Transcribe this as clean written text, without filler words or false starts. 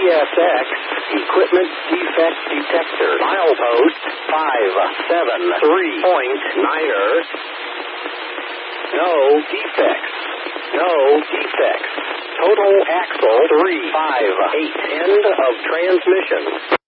CSX Equipment Defect Detector. Milepost 573.9er. No defects. No defects. Total axle 358. End of transmission.